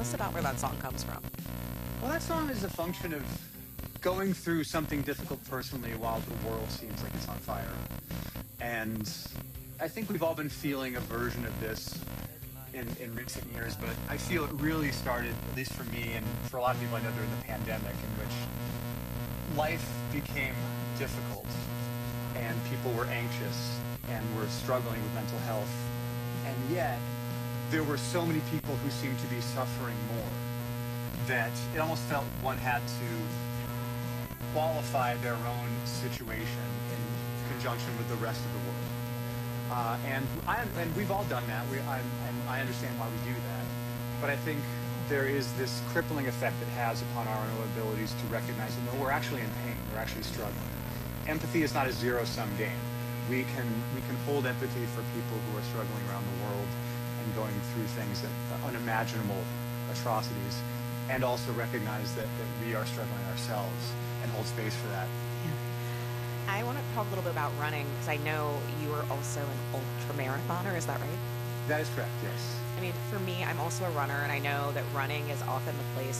us about where that song comes from. Well, that song is a function of going through something difficult personally while the world seems like it's on fire. And I think we've all been feeling a version of this in recent years, but I feel it really started, at least for me and for a lot of people I know during the pandemic, in which life became difficult and people were anxious and were struggling with mental health. And yet, there were so many people who seemed to be suffering more that it almost felt one had to qualify their own situation in conjunction with the rest of the world. And we've all done that. And I understand why we do that. But I think there is this crippling effect it has upon our own abilities to recognize that no, we're actually in pain. We're actually struggling. Empathy is not a zero-sum game. We can hold empathy for people who are struggling around the world and going through things that unimaginable atrocities, and also recognize that we are struggling ourselves and hold space for that. I want to talk a little bit about running because I know you are also an ultra marathoner. Is that right? That is correct, yes. I mean, for me, I'm also a runner, and I know that running is often the place